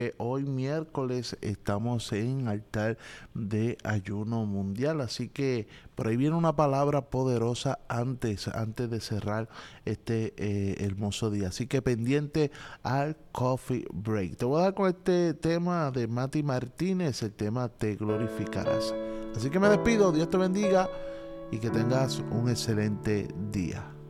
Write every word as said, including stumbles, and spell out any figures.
Eh, Hoy miércoles estamos en altar de ayuno mundial, así que por ahí viene una palabra poderosa antes, antes de cerrar este eh, hermoso día. Así que pendiente al coffee break. Te voy a dar con este tema de Mati Martínez, el tema Te glorificarás. Así que me despido, Dios te bendiga y que tengas un excelente día.